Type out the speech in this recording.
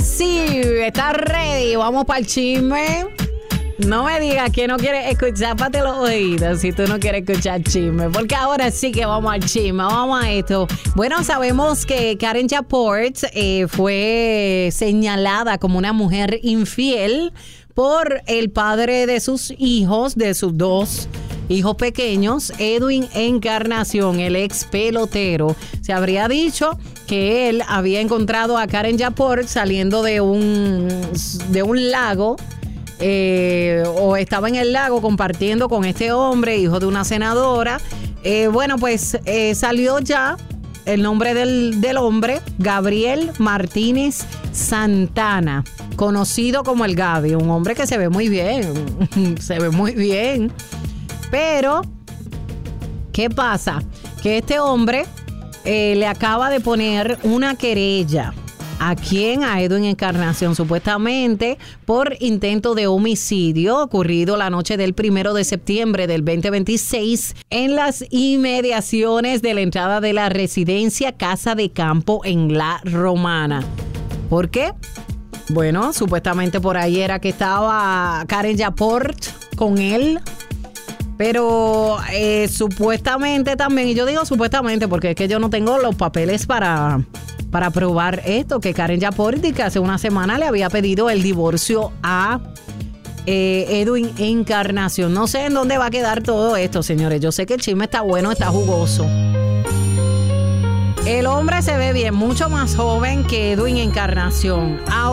sí, ¿estás ready? Vamos para el chisme. No me digas que no quieres escuchar, pate los oídos si tú no quieres escuchar chisme, porque ahora sí que vamos al chisme, vamos a esto. Bueno, sabemos que Karen Japort fue señalada como una mujer infiel por el padre de sus hijos, de sus dos hijos pequeños, Edwin Encarnación, el ex pelotero. Se habría dicho que él había encontrado a Karen Japort saliendo de un lago, o estaba en el lago compartiendo con este hombre, hijo de una senadora. Bueno, pues salió ya el nombre del hombre, Gabriel Martínez Santana, conocido como el Gaby, un hombre que se ve muy bien, se ve muy bien. Pero, ¿qué pasa? Que este hombre le acaba de poner una querella. ¿A quién? A Edwin Encarnación, supuestamente por intento de homicidio ocurrido la noche del 1 de septiembre del 2026 en las inmediaciones de la entrada de la residencia Casa de Campo en La Romana. ¿Por qué? Bueno, supuestamente por ahí era que estaba Karen Japort con él. Pero supuestamente también, y yo digo supuestamente porque es que yo no tengo los papeles para probar esto, que Karen Japort que hace una semana le había pedido el divorcio a Edwin Encarnación. No sé en dónde va a quedar todo esto, señores. Yo sé que el chisme está bueno, está jugoso. El hombre se ve bien, mucho más joven que Edwin Encarnación. Ahora